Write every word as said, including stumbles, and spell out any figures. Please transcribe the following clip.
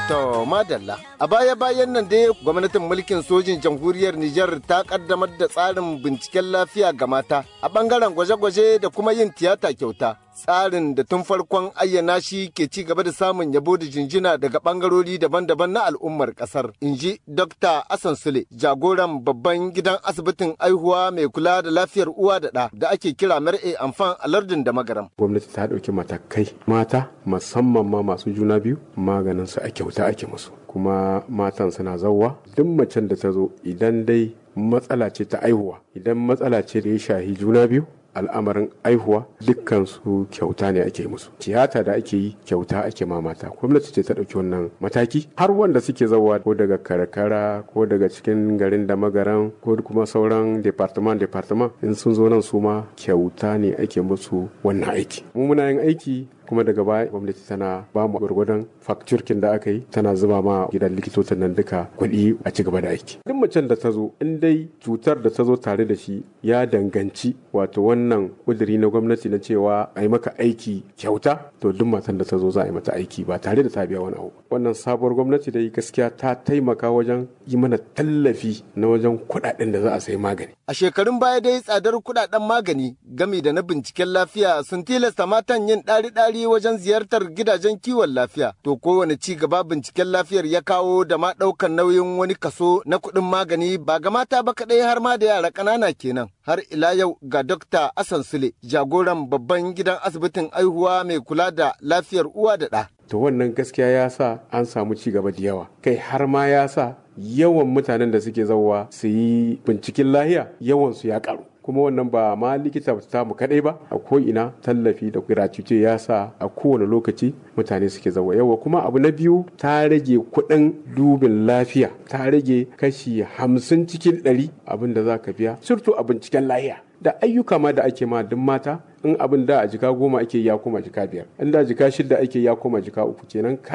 To madalla. A baya-bayan nan dai gwamnatin mulkin sojin jamhuriyar Nijar ta kaddamar da tsarin binciken lafiya ga mata a bangaren gwaje-gwaje da kuma yin tiyata kyauta. Tsarin da tun farkon ayyana shi ke ci gaba da samun yabo da jinjina daga bangarori daban-daban na al'ummar kasar. In ji Dokta Hassan Sule, jagoran babban gidan asibitin aihuwa mai kula da lafiyar uwa da ɗa da ake kira Mer'e Amfan a lardin da Magaram. Gwamnati ta ɗauki matakai mata musamman ma masu juna biyu maganin su a kyauta ake musu. Kuma matan suna zauwa duk macen da ta zo idan dai matsala ce ta aihuwa idan matsala ce da ya shahi juna biyu al'amarin aihuwa dukkan su kyauta ne ake musu tiyata da ake yi kyauta ake ma mata gwamnati ce ta ɗauki wannan mataki har wanda suke zawa ko daga karkara ko daga cikin garin da magaran ko kuma sauran departement departement in sun zo nan su ma kyauta ne ake musu wannan aiki mu muna yin aiki kuma daga baya gwamnati tana ba mu gwargwadon fakturkin da aka yi tana zuba ma gidan likitocin nan duka kuɗi a ci gaba da aiki duk macen da ta zo in dai cutar da ta zo tare da shi ya danganci wato wannan kuduri na gwamnati na cewa a yi maka aiki kyauta to duk matan da ta zo za a yi mata aiki ba tare da ta biya wani abu wannan sabuwar gwamnati dai gaskiya ta taimaka wajen yi mana tallafi na wajen kuɗaɗen da za a sayi magani a shekarun baya dai tsadar kuɗaɗen magani gami da na binciken lafiya sun tilasta matan yin ɗari-ɗari wajen ziyartar gidajen kiwon lafiya to kowane ci gaba binciken lafiyar ya kawo da ma ɗaukar nauyin wani kaso na kuɗin magani ba ga mata ba kaɗai har ma da yara ƙanana kenan har ila yau ga Dokta Hassan Sule jagoran babban gidan asibitin aihuwa mai kula da lafiyar uwa da ɗa. To wannan gaskiya ya sa an samu ci gaba da yawa kai har ma ya sa yawan mutanen da suke zauwa su yi binciken lahiya yawan su ya karu kuma wannan ba ma likita ta mu kadai ba a ko ina tallafi da gratuity ya sa a kowane lokaci mutane suke zauwa yawa kuma abu na biyu ta rage kuɗin dubin lafiya ta rage kashi hamsin cikin ɗari abin da za ka biya surtu a binciken lahiya da ayyuka ma da ake ma duk mata in abin da a jika goma ake ya koma jika biyar in da jika shida ake ya koma jika uku kenan